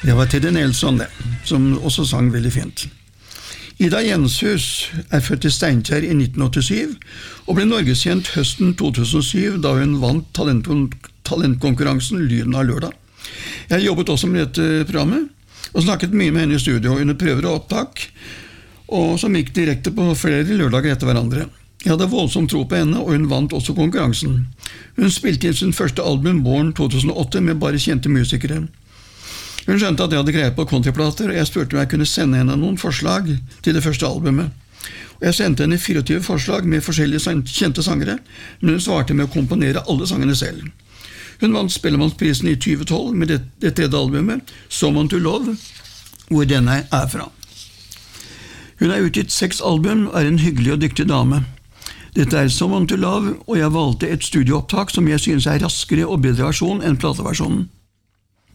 Det var Teddy Nelson det, som også sang veldig fint. Ida Jenshus født i Steinkjer i 1987, og ble norgeskjent høsten 2007 da hun vant talentkonkurransen Lyden av lørdag. Jeg jobbet også med dette programmet, og snakket mye med henne i studio under prøver og opptak, og som gikk direkte på flere lørdager etter hverandre. Jeg hadde voldsomt tro på henne, og hun vant også konkurransen. Hun spilte inn sin første album våren 2008 med bare kjente musikere. Hun skjønte at jeg hadde greie på countryplater, og jeg spurte om jeg kunne sende henne noen forslag til det første albumet. Og jeg sendte henne 24 forslag med forskjellige kjente sangere, men hun svarte med å komponere alle sangene selv. Hun vant Spellemannsprisen i 2012 med det tredje albumet, Someone to Love, hvor denne er fra. Hun har utgitt 6 album og er en hyggelig og dyktig dame. Dette er Someone to Love, og jeg valgte et studioopptak som jeg synes er raskere og bedre versjon enn plateversjonen.